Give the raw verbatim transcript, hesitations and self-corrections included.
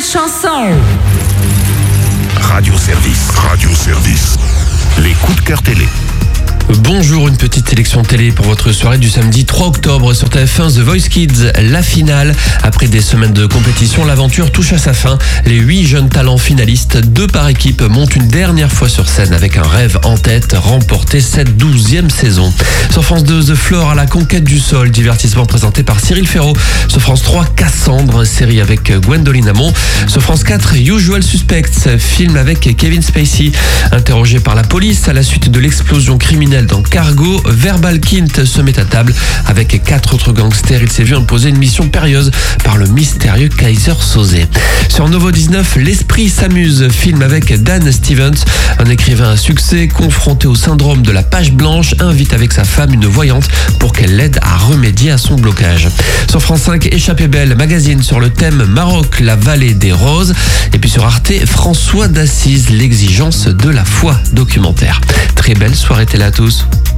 chanson. Radio Service. Radio Service. Les coups de cœur télé. Bonjour, une petite sélection télé pour votre soirée du samedi trois octobre sur T F un, The Voice Kids, la finale. Après des semaines de compétition, l'aventure touche à sa fin. Les huit jeunes talents finalistes, deux par équipe, montent une dernière fois sur scène avec un rêve en tête, remporter cette douzième saison. Sur France deux, The Floor à la conquête du sol, divertissement présenté par Cyril Ferraud. Sur France trois, Cassandre, série avec Gwendoline Amon. Sur France quatre, Usual Suspects, film avec Kevin Spacey. Interrogé par la police à la suite de l'explosion criminelle dans Cargo, Verbal Kint se met à table avec quatre autres gangsters. Il s'est vu imposer une mission périlleuse par le mystérieux Kaiser Soze. Sur Novo dix-neuf, L'Esprit s'amuse, film avec Dan Stevens, un écrivain à succès confronté au syndrome de la page blanche, invite avec sa femme une voyante pour qu'elle l'aide à remédier à son blocage. Sur France cinq, Échappée belle, magazine sur le thème Maroc, la vallée des roses. Et puis sur Arte, François d'Assise, l'exigence de la foi, documentaire. Très belle soirée télé à tous.